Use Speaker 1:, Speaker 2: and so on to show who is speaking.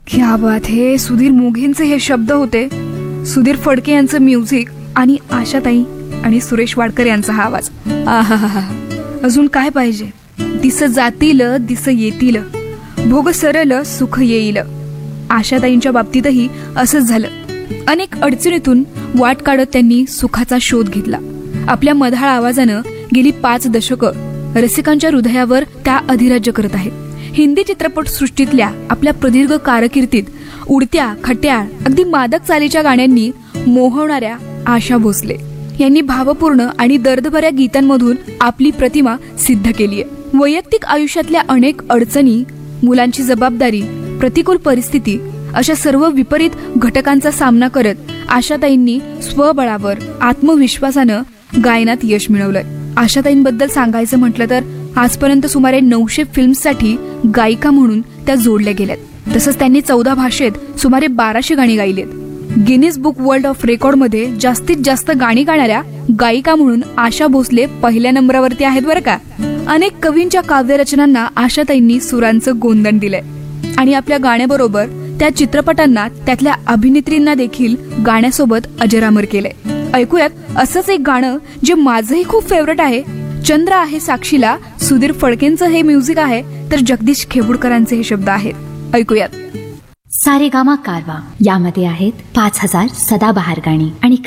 Speaker 1: क्या बात है. सुधीर मोघेंचे हे शब्द होते, सुधीर फडके यांचं म्युझिक आणि आशाताई आणि सुरेश वाडकर यांचा हा आवाज. आहाहा. अजून काय पाहिजे. दिस जातील दिस येतील, भोग सरल सुख येईल. आशाताईंच्या बाबतीतही असंच झालं. अनेक अडचणीतून वाट काढत त्यांनी सुखाचा शोध घेतला. आपल्या मधाळ आवाजानं गेली 5 दशकं रसिकांच्या हृदयावर त्या अधिराज्य करत आहेत. हिंदी चित्रपट सृष्टीतल्या आपल्या प्रदीर्घ कारकिर्दीत उडत्या खट्याळ अगदी मादक चालीच्या गाण्यांनी मोहवणाऱ्या आशा भोसले यांनी भावपूर्ण आणि दर्दभऱ्या गीतांमधून आपली प्रतिमा सिद्ध केली आहे. वैयक्तिक आयुष्यातल्या अनेक अडचणी, मुलांची जबाबदारी, प्रतिकूल परिस्थिती अशा सर्व विपरीत घटकांचा सामना करत आशाताईंनी स्वबळावर आत्मविश्वासानं गायनात यश मिळवलंय. आशाताईंबद्दल सांगायचं म्हटलं तर आजपर्यंत सुमारे 900 फिल्म्ससाठी गायिका म्हणून त्या जोडल्या गेल्यात. तसंच त्यांनी 14 भाषेत सुमारे 1200 गाणी गायलीत. गिनीज बुक वर्ल्ड ऑफ रेकॉर्डमध्ये जास्तीत जास्त गाणी गाणाऱ्या गायिका म्हणून आशा भोसले पहिल्या नंबरावरती आहेत बरं का. अनेक कवींच्या काव्यरचनांना आशाताईंनी सुरांचं गोंधण दिलंय आणि आपल्या गाण्याबरोबर त्या चित्रपटांना, त्यातल्या अभिनेत्रींना देखील गाण्यासोबत अजरामर केलंय. ऐकूयात असंच एक गाणं जे माझंही खूप फेवरेट आहे. चंद्र आहे साक्षीला सुधीर फडकेंचं हे म्युझिक आहे, तर जगदीश खेबुडकरांचे हे शब्द आहेत. ऐकूयात.
Speaker 2: सारेगामा कारवा यामध्ये आहेत 5000 सदाबहार गाणी आणि